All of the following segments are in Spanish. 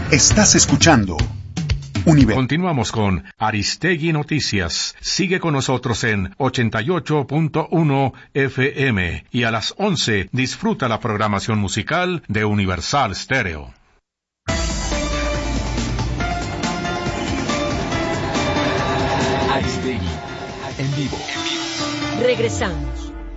Estás escuchando Continuamos con Aristegui Noticias. Sigue con nosotros en 88.1 FM y a las 11 disfruta la programación musical de Universal Stereo. Aristegui en vivo. Regresamos.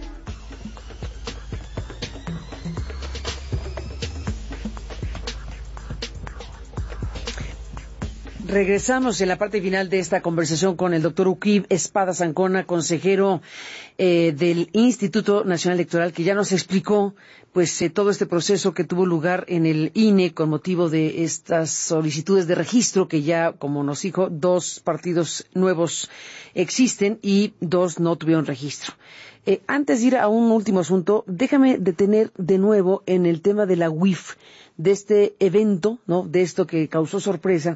Regresamos en la parte final de esta conversación con el doctor Uquib Espadas Ancona, consejero del Instituto Nacional Electoral, que ya nos explicó pues todo este proceso que tuvo lugar en el INE con motivo de estas solicitudes de registro que ya, como nos dijo, 2 partidos nuevos existen y 2 no tuvieron registro. Antes de ir a un último asunto, déjame detener de nuevo en el tema de la UIF, de este evento, ¿no? De esto que causó sorpresa.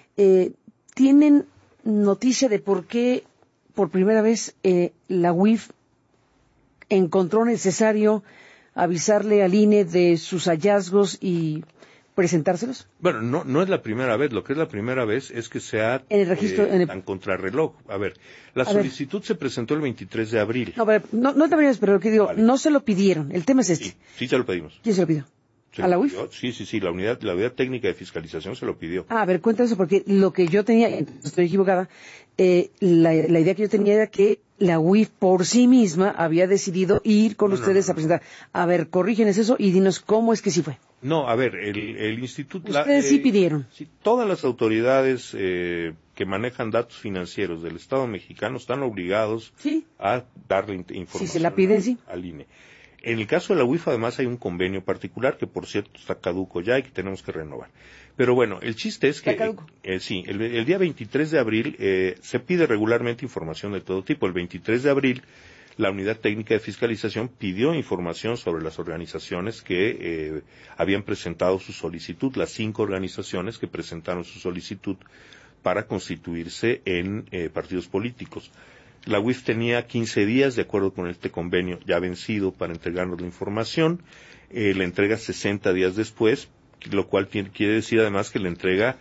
¿Tienen noticia de por qué por primera vez la UIF encontró necesario avisarle al INE de sus hallazgos y presentárselos? Bueno, no es la primera vez. Lo que es la primera vez es que se ha en el registro tan contrarreloj. A ver, la solicitud se presentó el 23 de abril. No, no te vayas, pero lo que digo, vale. No se lo pidieron. El tema es este. Sí se lo pedimos. ¿Quién se lo pidió? ¿A la UIF? Sí, la unidad técnica de fiscalización se lo pidió. A ver, cuéntame eso, porque lo que yo tenía, estoy equivocada, la idea que yo tenía era que la UIF por sí misma había decidido ir con ustedes a presentar. A ver, corrígenos eso y dinos cómo es que sí fue. No, a ver, el instituto... Ustedes sí pidieron. Sí, todas las autoridades que manejan datos financieros del Estado mexicano están obligados a darle información al INE. En el caso de la UIF, además, hay un convenio particular que, por cierto, está caduco ya y que tenemos que renovar. Pero bueno, el chiste es que, el día 23 de abril se pide regularmente información de todo tipo. El 23 de abril, la Unidad Técnica de Fiscalización pidió información sobre las organizaciones que habían presentado su solicitud, las 5 organizaciones que presentaron su solicitud para constituirse en partidos políticos. La UIF tenía 15 días, de acuerdo con este convenio, ya vencido para entregarnos la información. La entrega 60 días después, lo cual quiere decir además que la entrega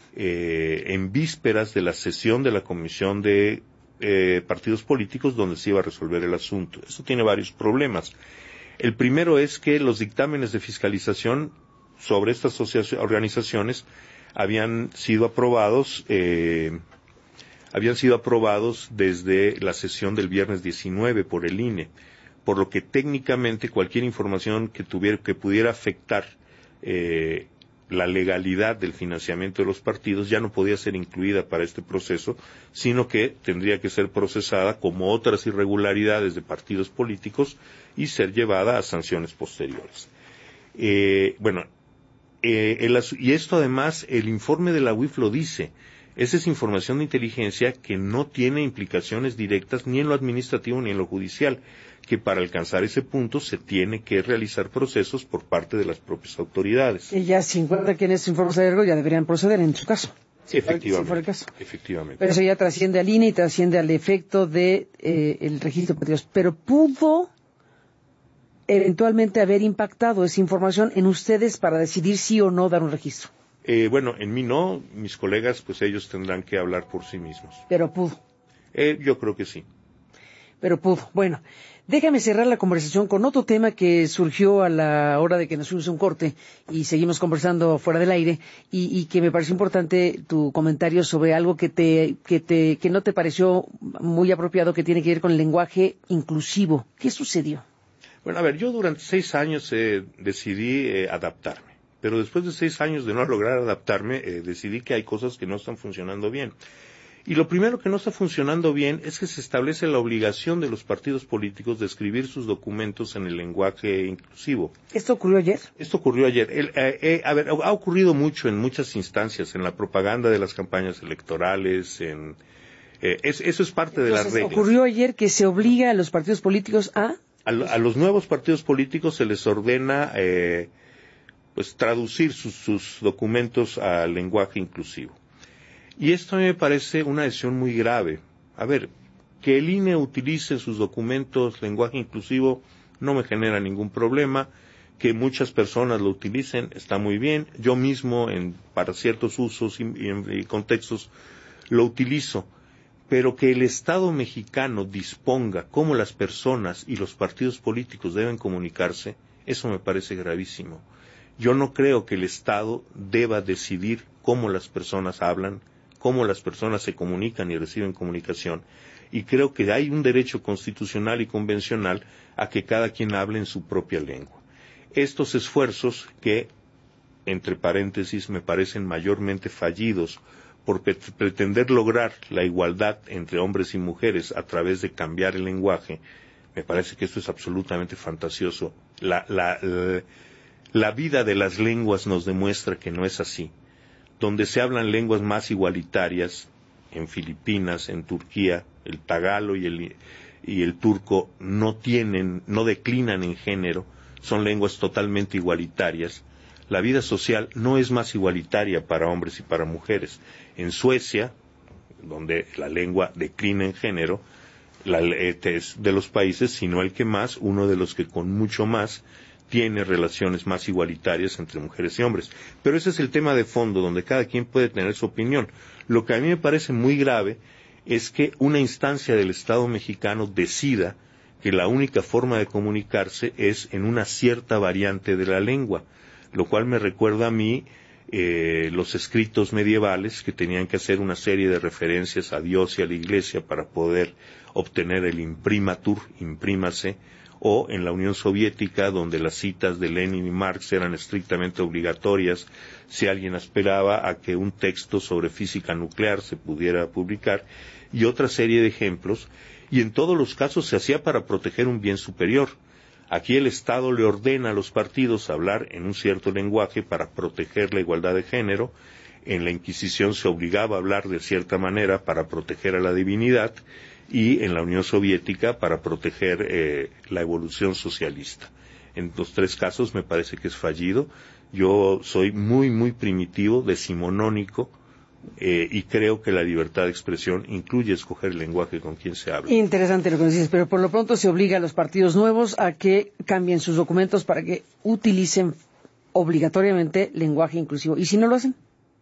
en vísperas de la sesión de la Comisión de Partidos Políticos donde se iba a resolver el asunto. Esto tiene varios problemas. El primero es que los dictámenes de fiscalización sobre estas organizaciones habían sido aprobados desde la sesión del viernes 19 por el INE, por lo que técnicamente cualquier información que pudiera afectar la legalidad del financiamiento de los partidos ya no podía ser incluida para este proceso, sino que tendría que ser procesada como otras irregularidades de partidos políticos y ser llevada a sanciones posteriores. Y esto además, el informe de la UIF lo dice. Esa es información de inteligencia que no tiene implicaciones directas ni en lo administrativo ni en lo judicial, que para alcanzar ese punto se tiene que realizar procesos por parte de las propias autoridades. Y ya si encuentra que en ese informe hay algo, ya deberían proceder en su caso. Sí, efectivamente. Si fuera el caso. Efectivamente. Pero eso ya trasciende al INE y trasciende al efecto de el registro de partidos. Pero pudo eventualmente haber impactado esa información en ustedes para decidir sí o no dar un registro. En mí no, mis colegas, pues ellos tendrán que hablar por sí mismos. Pero pudo. Yo creo que sí. Pero pudo. Bueno, déjame cerrar la conversación con otro tema que surgió a la hora de que nos fuimos a un corte y seguimos conversando fuera del aire y que me pareció importante tu comentario sobre algo que no te pareció muy apropiado, que tiene que ver con el lenguaje inclusivo. ¿Qué sucedió? Bueno, a ver, yo durante 6 años decidí adaptarme. Pero después de 6 años de no lograr adaptarme, decidí que hay cosas que no están funcionando bien. Y lo primero que no está funcionando bien es que se establece la obligación de los partidos políticos de escribir sus documentos en el lenguaje inclusivo. ¿Esto ocurrió ayer? Esto ocurrió ayer. Ha ocurrido mucho en muchas instancias, en la propaganda de las campañas electorales, eso es parte de las reglas. ¿Ocurrió ayer que se obliga a los partidos políticos a...? A los nuevos partidos políticos se les ordena... traducir sus documentos al lenguaje inclusivo. Y esto a mí me parece una decisión muy grave. A ver, que el INE utilice en sus documentos lenguaje inclusivo no me genera ningún problema, Que muchas personas lo utilicen, está muy bien. Yo mismo, para ciertos usos y contextos, lo utilizo. Pero que el Estado mexicano disponga cómo las personas y los partidos políticos deben comunicarse, eso me parece gravísimo. Yo no creo que el Estado deba decidir cómo las personas hablan, cómo las personas se comunican y reciben comunicación. Y creo que hay un derecho constitucional y convencional a que cada quien hable en su propia lengua. Estos esfuerzos que, entre paréntesis, me parecen mayormente fallidos por pretender lograr la igualdad entre hombres y mujeres a través de cambiar el lenguaje, me parece que esto es absolutamente fantasioso. La vida de las lenguas nos demuestra que no es así. Donde se hablan lenguas más igualitarias, en Filipinas, en Turquía, el tagalo y el turco no declinan en género, son lenguas totalmente igualitarias. La vida social no es más igualitaria para hombres y para mujeres. En Suecia, donde la lengua declina en género, es de los países, sino el que más, uno de los que con mucho más tiene relaciones más igualitarias entre mujeres y hombres. Pero ese es el tema de fondo, donde cada quien puede tener su opinión. Lo que a mí me parece muy grave es que una instancia del Estado mexicano decida que la única forma de comunicarse es en una cierta variante de la lengua, lo cual me recuerda a mí los escritos medievales que tenían que hacer una serie de referencias a Dios y a la Iglesia para poder obtener el imprimatur, imprímase, o en la Unión Soviética, donde las citas de Lenin y Marx eran estrictamente obligatorias si alguien aspiraba a que un texto sobre física nuclear se pudiera publicar, y otra serie de ejemplos, y en todos los casos se hacía para proteger un bien superior. Aquí el Estado le ordena a los partidos hablar en un cierto lenguaje para proteger la igualdad de género. En la Inquisición se obligaba a hablar de cierta manera para proteger a la divinidad, y en la Unión Soviética para proteger la evolución socialista. En los tres casos me parece que es fallido. Yo soy muy, muy primitivo, decimonónico, y creo que la libertad de expresión incluye escoger el lenguaje con quien se habla. Interesante lo que nos dices, pero por lo pronto se obliga a los partidos nuevos a que cambien sus documentos para que utilicen obligatoriamente lenguaje inclusivo. ¿Y si no lo hacen?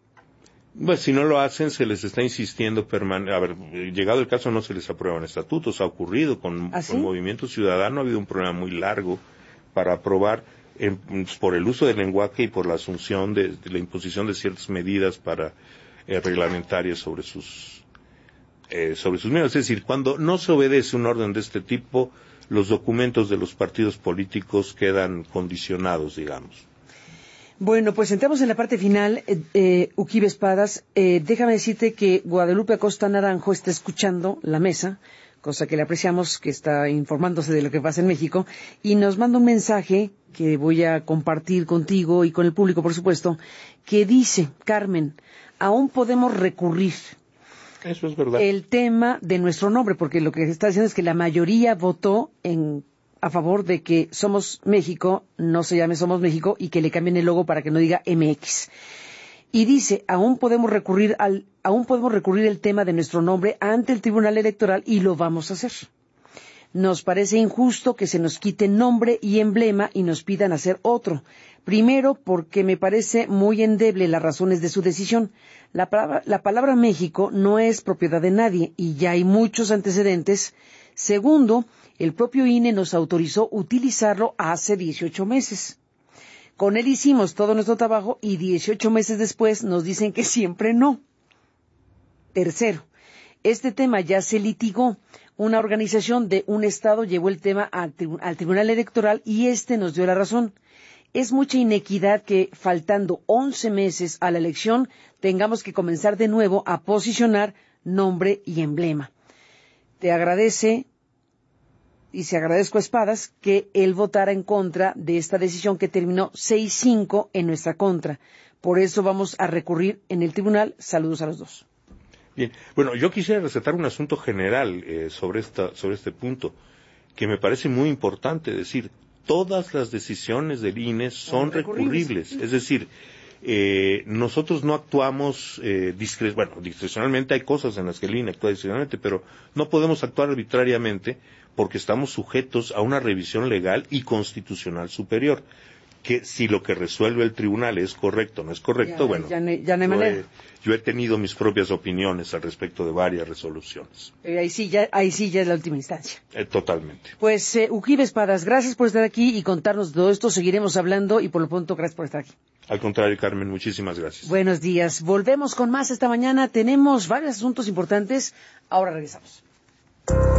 Pues si no lo hacen, se les está insistiendo llegado el caso no se les aprueban estatutos. Ha ocurrido con Movimiento Ciudadano, ha habido un problema muy largo para aprobar por el uso del lenguaje y por la asunción de la imposición de ciertas medidas para reglamentarias sobre sus miembros. Es decir, cuando no se obedece un orden de este tipo, los documentos de los partidos políticos quedan condicionados, digamos. Bueno, pues entramos en la parte final. Uquibe Espadas, déjame decirte que Guadalupe Acosta Naranjo está escuchando la mesa, cosa que le apreciamos, que está informándose de lo que pasa en México, y nos manda un mensaje que voy a compartir contigo y con el público, por supuesto, que dice: Carmen, aún podemos recurrir. Eso es verdad. El tema de nuestro nombre, porque lo que está diciendo es que la mayoría votó a favor de que Somos México no se llame Somos México y que le cambien el logo para que no diga MX. Y dice, aún podemos recurrir el tema de nuestro nombre ante el Tribunal Electoral y lo vamos a hacer. Nos parece injusto que se nos quite nombre y emblema y nos pidan hacer otro. Primero, porque me parece muy endeble las razones de su decisión. La palabra México no es propiedad de nadie y ya hay muchos antecedentes. Segundo, el propio INE nos autorizó utilizarlo hace 18 meses. Con él hicimos todo nuestro trabajo y 18 meses después nos dicen que siempre no. Tercero, este tema ya se litigó. Una organización de un estado llevó el tema al Tribunal Electoral y nos dio la razón. Es mucha inequidad que, faltando 11 meses a la elección, tengamos que comenzar de nuevo a posicionar nombre y emblema. Te agradece, y se agradezco a Espadas, que él votara en contra de esta decisión que terminó 6-5 en nuestra contra. Por eso vamos a recurrir en el tribunal. Saludos a los dos. Bien, bueno, yo quisiera resaltar un asunto general sobre este punto, que me parece muy importante decir. Todas las decisiones del INE son recurribles. Es decir, nosotros no actuamos discrecionalmente. Hay cosas en las que el INE actúa discrecionalmente, pero no podemos actuar arbitrariamente porque estamos sujetos a una revisión legal y constitucional superior. que si lo que resuelve el tribunal es correcto o no es correcto, ya no hay manera. Yo he tenido mis propias opiniones al respecto de varias resoluciones. Ahí sí ya es la última instancia. Totalmente. Pues, Uquib Espadas, gracias por estar aquí y contarnos todo esto. Seguiremos hablando y por lo pronto, gracias por estar aquí. Al contrario, Carmen, muchísimas gracias. Buenos días. Volvemos con más esta mañana. Tenemos varios asuntos importantes. Ahora regresamos.